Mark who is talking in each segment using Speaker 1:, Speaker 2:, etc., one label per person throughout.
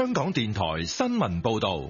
Speaker 1: 香港電台新聞報道。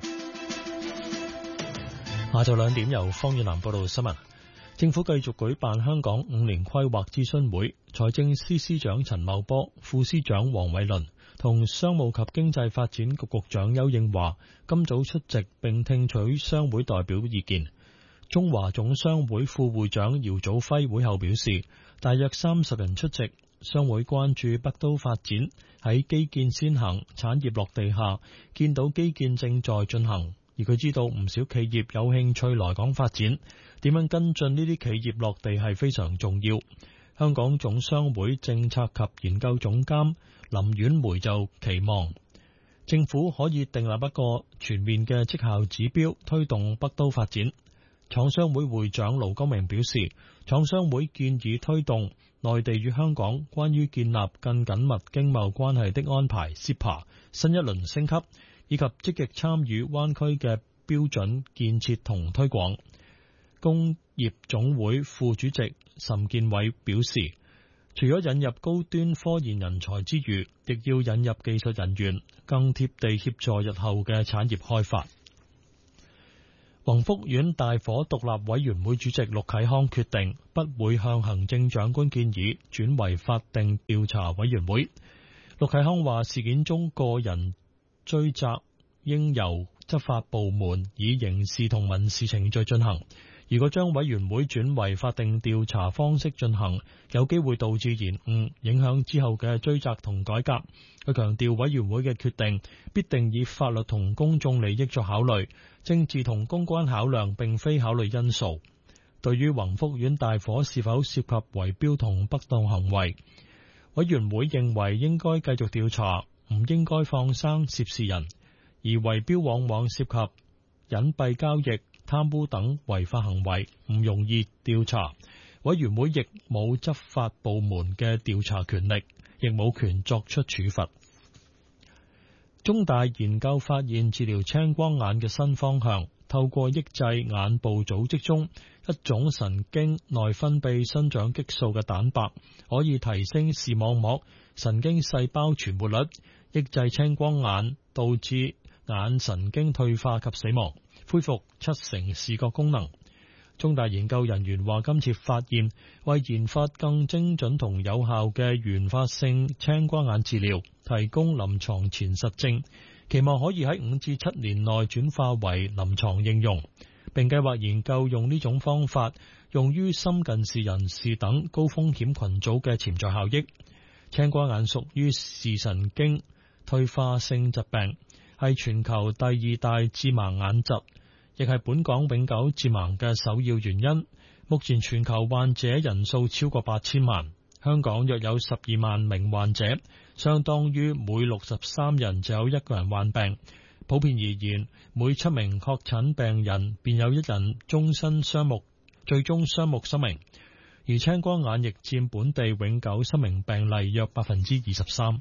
Speaker 2: 下晝2點由方遠南報道新聞。政府繼續舉辦香港5年規劃諮詢會，財政司司長陳茂波、副司長黃偉綸同商務及經濟發展局局長丘應樺今早出席並聽取商會代表意見。中華總商會副會長姚祖輝會後表示，大約30人出席，商會關注北都發展喺基建先行、產業落地下，見到基建正在進行，而佢知道唔少企業有興趣來港發展，點樣跟進呢啲企業落地係非常重要。香港總商會政策及研究總監林婉梅就期望政府可以訂立一個全面嘅績效指標，推動北都發展。廠商會會長盧光明表示，廠商會建議推動內地與香港關於建立更緊密經貿關係的安排 CEPA 新一輪升級，以及積極參與灣區嘅標準建設同推廣。工業總會副主席岑建偉表示，除咗引入高端科研人才之餘，亦要引入技術人員，更貼地協助日後嘅產業開發。宏福苑大火獨立委員會主席陸啟康決定不會向行政長官建議轉為法定調查委員會。陸啟康話，事件中個人追責應由執法部門以刑事同民事程序進行。如果將委員會轉為法定調查方式進行，有機會導致延誤，影響之後嘅追責同改革。佢強調委員會嘅決定必定以法律同公眾利益作考慮，政治同公關考量並非考慮因素。對於宏福苑大火是否涉及圍標同不當行為，委員會認為應該繼續調查，唔應該放生涉事人，而圍標往往涉及隱蔽交易、貪污等違法行為，唔容易調查。委員會亦冇執法部門嘅調查權力，亦冇權作出處罰。中大研究發現治療青光眼嘅新方向，透過抑制眼部組織中一種神經內分泌生長激素嘅蛋白，可以提升視網膜神經細胞存活率，抑制青光眼導致眼神經退化及死亡，恢復70%視覺功能。中大研究人員話，今次發現為研發更精準同有效嘅原發性青光眼治療提供臨床前實證，期望可以喺5至7年內轉化為臨床應用，並計劃研究用呢種方法用於深近視人士等高風險群組嘅潛在效益。青光眼屬於視神經退化性疾病，係全球第2大致盲眼疾，亦係本港永久致盲嘅首要原因。目前全球患者人數超過8000萬，香港約有12萬名患者，相當於每63人就有1個人患病。普遍而言，每7名確診病人便有1人最終雙目失明，而青光眼亦佔本地永久失明病例約 23%。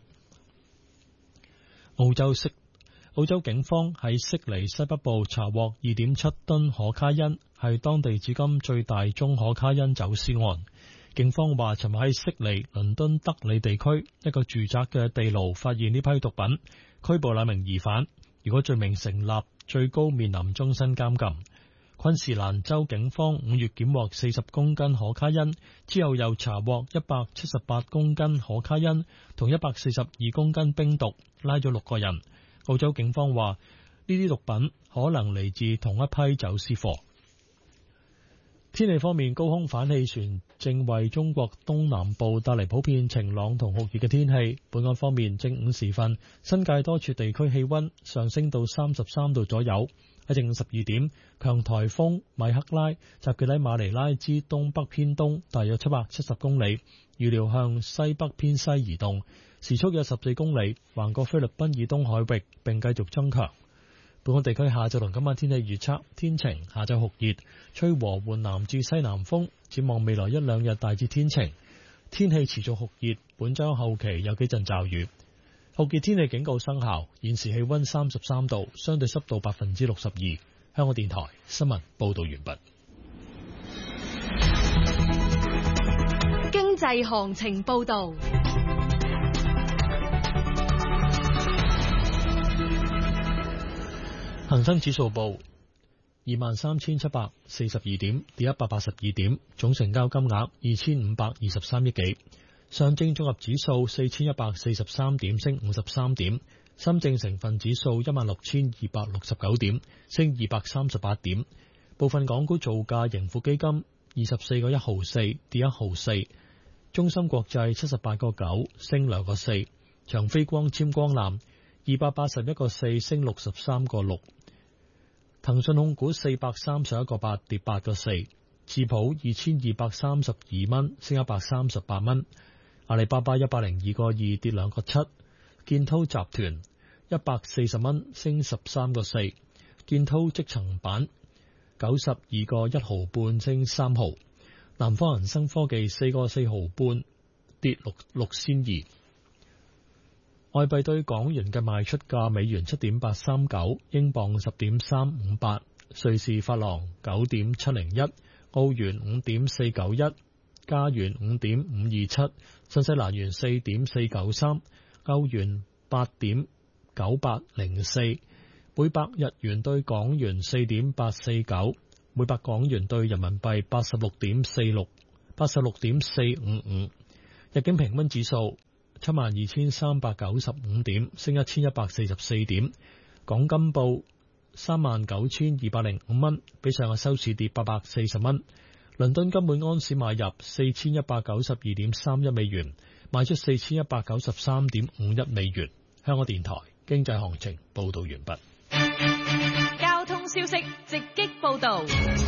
Speaker 2: 澳洲警方喺悉尼西北部查獲 2.7 噸可卡因，係當地至今最大宗可卡因走私案。警方話，尋日喺悉尼倫敦德里地區一個住宅嘅地牢發現呢批毒品，拘捕2名疑犯。如果罪名成立，最高面臨終身監禁。昆士蘭州警方5月檢獲40公斤可卡因，之後又查獲178公斤可卡因同142公斤冰毒，拉咗6個人。澳洲警方話，呢啲毒品可能嚟自同一批走私貨。天氣方面，高空反氣旋正為中國東南部帶嚟普遍晴朗同酷熱嘅天氣。本港方面，正午時分，新界多處地區氣溫上升到33度左右。喺正午12點，強颱風米克拉集結喺馬尼拉之東北偏東，大約770公里，預料向西北偏西移動，時速約14公里，橫過菲律賓以東海域，並繼續增強。本港地區下晝同今晚天氣預測，天晴，下晝酷熱，吹和緩南至西南風。展望未來1、2日大致天晴，天氣持續酷熱，本週後期有幾陣驟雨。酷熱天氣警告生效，現時氣溫33度，相對濕度62%。香港電台新聞報道完畢。
Speaker 3: 經濟行情報道。
Speaker 2: 恒生指數報23,742點，跌182點，總成交金額2523億幾。上證綜合指數4143點，升53點。深證成分指數16,269點，升238點。部分港股造價，盈富基金24個1毫4，跌1毫4。中芯國際78個9，升2個4。長飛光纖光纜281個4，升63個6。騰訊控股431個8，跌8個4。智普2232蚊，升138蚊。阿里巴巴102個2，跌2個7。建滔集團140蚊，升13個4。建滔積層板92個1毫半，升3毫。南方恒生科技4個4毫半，跌6仙2。外幣對港元嘅賣出價：美元7.839，英鎊10.358，瑞士法郎9.701，澳元5.491，加元5.527，新西蘭元4.493，歐元8.9804，每百日元對港元4.849，每百港元對人民幣86.455。日經平均指數72,395點，升1144點。港金報39,205蚊，比上日收市跌840蚊。倫敦金每安士買入4192.31美元，賣出4193.51美元。香港電台經濟行情報道完畢。
Speaker 3: 交通消息直擊報道。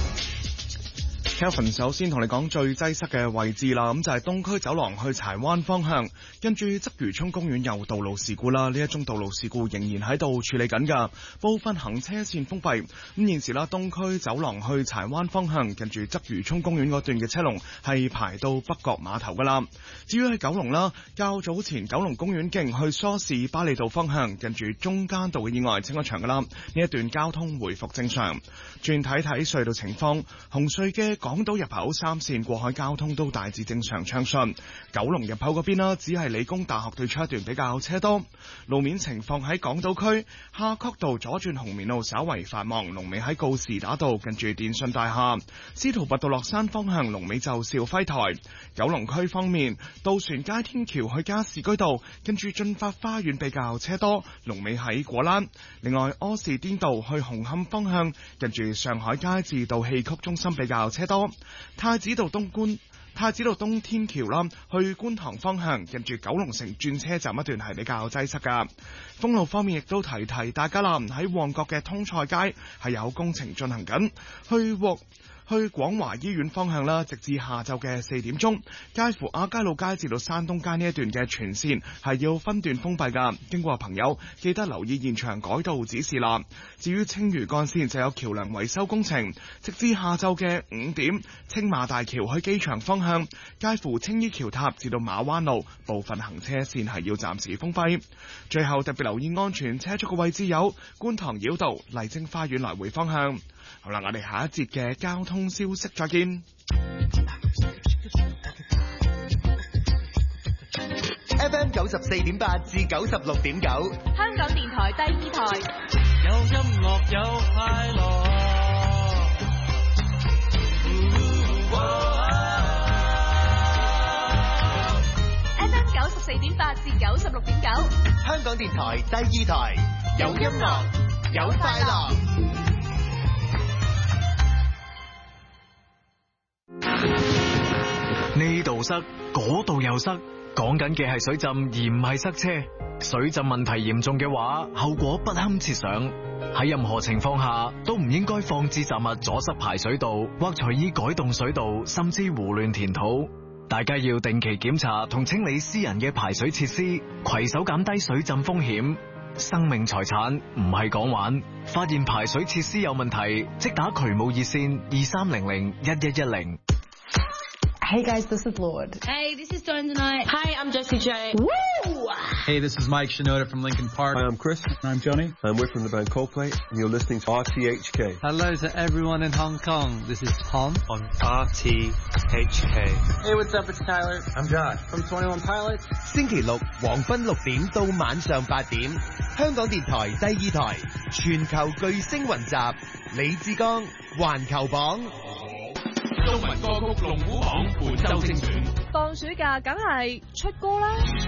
Speaker 4: Kelvin 首先同你講最擠塞嘅位置啦，咁就係東區走廊去柴灣方向，跟住鰂魚涌公園有道路事故啦，呢一宗道路事故仍然喺度處理緊㗎，部分行車線封閉。咁現時啦，東區走廊去柴灣方向，跟住鰂魚涌公園嗰段嘅車龍係排到北角碼頭㗎啦。至於喺九龍啦，較早前九龍公園徑去梳士巴利道方向，跟住中間道嘅意外清咗場㗎啦，呢一段交通回復正常。轉睇睇隧道情況，紅隧嘅港島入口3線過海交通都大致正常暢順，九龍入口嗰邊啦，只係理工大學對出一段比較車多。路面情況喺港島區，夏慤道左轉紅棉路稍為繁忙，龍尾喺告士打道近住電訊大廈。司徒拔道落山方向龍尾就兆輝台。九龍區方面，渡船街天橋去加士居道跟住駿發花園比較車多，龍尾喺果欄。另外柯士甸道去紅磡方向近住上海街至到戲曲中心比較車多。太子道東天橋啦，去觀塘方向近住九龍城轉車站一段係比較擠塞噶。封路方面亦都提大家啦，喺旺角嘅通菜街係有工程進行緊，去廣華醫院方向啦，直至下晝嘅4點鐘，介乎亞皆老街至到山東街呢一段嘅全線係要分段封閉噶。經過朋友記得留意現場改道指示啦。至於青嶼幹線就有橋梁維修工程，直至下晝嘅5點，青馬大橋去機場方向，介乎青衣橋塔至到馬灣路部分行車線係要暫時封閉。最後特別留意安全車速嘅位置有觀塘繞道麗晶花園來回方向。好啦，我哋下一節嘅交通消息再見。
Speaker 5: FM 94.8至96.9，
Speaker 3: 香港電台第2台，
Speaker 6: 有音樂有快樂。
Speaker 3: FM 94.8至96.9，
Speaker 5: 香港電台第2台，有音樂有快樂。
Speaker 7: 呢度塞，嗰度又塞，講緊嘅係水浸而唔係塞車。水浸問題嚴重嘅話，後果不堪設想。喺任何情況下都唔應該放置雜物阻塞排水道，或隨意改動水道，甚至胡亂填土。大家要定期檢查同清理私人嘅排水設施，攜手減低水浸風險。生命財產唔係講玩，發現排水設施有問題，即打渠務熱線23001110。
Speaker 8: Hey guys, this is Lord.
Speaker 9: Hey, this is Stone Tonight.
Speaker 8: Hi, I'm Jessie J.
Speaker 9: Woo!
Speaker 10: Hey, this is Mike Shinoda from Linkin Park.
Speaker 11: Hi, I'm Chris.
Speaker 10: I'm Johnny.
Speaker 11: And we're from the band Coldplay, and you're listening to RTHK.
Speaker 10: Hello to everyone in Hong Kong. This is Tom on RTHK.
Speaker 12: Hey, what's up? It's Tyler.
Speaker 11: I'm Josh
Speaker 12: from 21 Pilots.
Speaker 5: 星期六黃昏6點到晚上8點香港電台第2台全球巨星雲集，李志剛環球榜。
Speaker 1: 中文歌曲龍虎榜本周精選。
Speaker 3: 放暑假梗係出歌啦！